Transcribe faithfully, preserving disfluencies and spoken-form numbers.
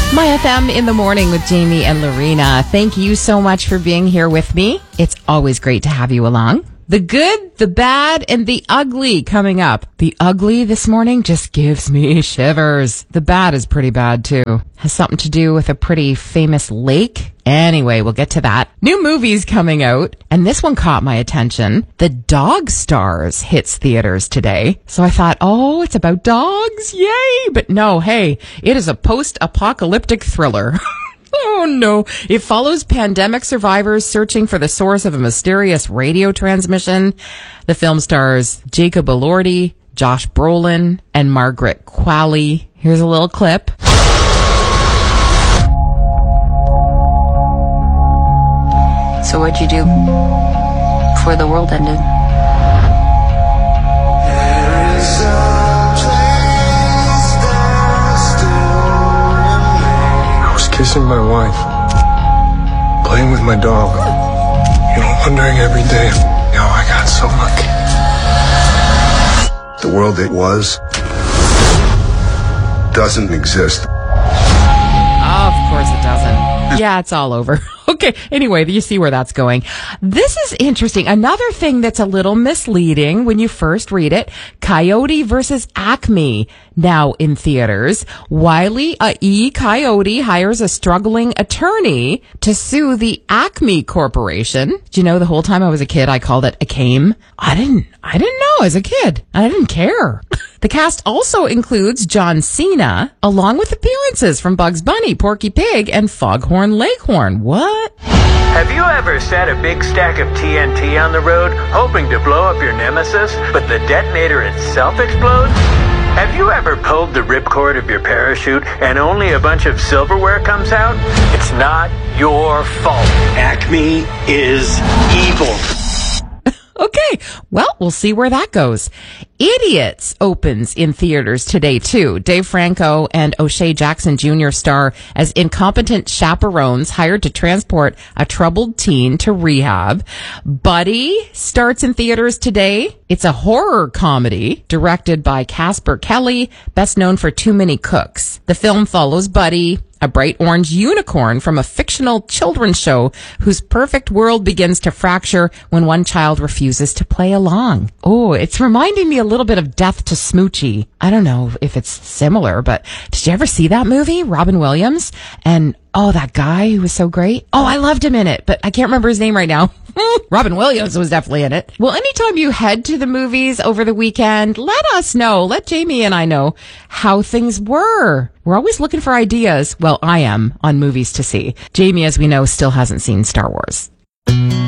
My F M in the morning with Jamie and Lorena. Thank you so much for being here with me. It's always great to have you along. The good, the bad, and the ugly coming up. The ugly this morning just gives me shivers. The bad is pretty bad too. Has something to do with a pretty famous lake. Anyway, we'll get to that. New movies coming out, and this one caught my attention. The Dog Stars hits theaters today. So I thought, oh, it's about dogs. Yay! But no, hey, it is a post-apocalyptic thriller. Oh, no. It follows pandemic survivors searching for the source of a mysterious radio transmission. The film stars Jacob Elordi, Josh Brolin, and Margaret Qualley. Here's a little clip. So what'd you do before the world ended? Kissing my wife, playing with my dog, you know, wondering every day how I got so lucky. The world it was doesn't exist. Oh, of course it doesn't. Yeah, it's all over. Okay, anyway, you see where that's going. This is interesting. Another thing that's a little misleading when you first read it, Coyote versus Acme, now in theaters. Wile E. Coyote hires a struggling attorney to sue the Acme Corporation. Do you know the whole time I was a kid, I called it a Acame? I didn't, I didn't know as a kid. I didn't care. The cast also includes John Cena, along with appearances from Bugs Bunny, Porky Pig, and Foghorn Leghorn. What? Have you ever set a big stack of T N T on the road, hoping to blow up your nemesis, but the detonator itself explodes? Have you ever pulled the ripcord of your parachute and only a bunch of silverware comes out? It's not your fault. Acme is evil. Okay, well, we'll see where that goes. Idiots opens in theaters today, too. Dave Franco and O'Shea Jackson Junior star as incompetent chaperones hired to transport a troubled teen to rehab. Buddy starts in theaters today. It's a horror comedy directed by Casper Kelly, best known for Too Many Cooks. The film follows Buddy, a bright orange unicorn from a fictional children's show whose perfect world begins to fracture when one child refuses to play along. Oh, it's reminding me a little bit of Death to Smoochie. I don't know if it's similar, but did you ever see that movie? Robin Williams and oh, that guy who was so great. Oh, I loved him in it, but I can't remember his name right now. Robin Williams was definitely in it. Well, anytime you head to the movies over the weekend, let us know. Let Jamie and I know how things were. We're always looking for ideas. Well, I am on movies to see. Jamie, as we know, still hasn't seen Star Wars.